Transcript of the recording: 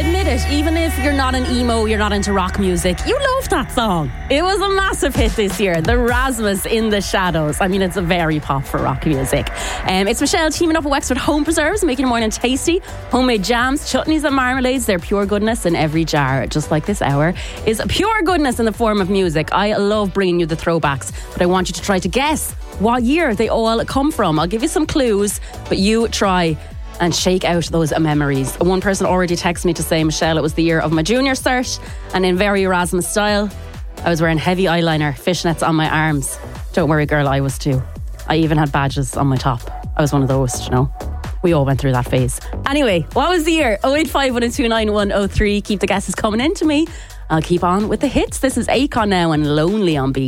Admit it, even if you're not an emo, you're not into rock music, you love that song. It was a massive hit this year, the Rasmus in the Shadows. I mean, it's a very pop for rock music. It's Michelle teaming up with Wexford Home Preserves, making your morning tasty. Homemade jams, chutneys and marmalades, they're pure goodness in every jar. Just like this hour is pure goodness in the form of music. I love bringing you the throwbacks, but I want you to try to guess what year they all come from. I'll give you some clues, but you try and shake out those memories. One person already texted me to say, Michelle, it was the year of my junior cert, and in very Erasmus style, I was wearing heavy eyeliner, fishnets on my arms. Don't worry, girl, I was too. I even had badges on my top. I was one of those, you know. We all went through that phase. Anyway, what was the year? 085129103. Keep the guesses coming in to me. I'll keep on with the hits. This is Akon now and Lonely on B.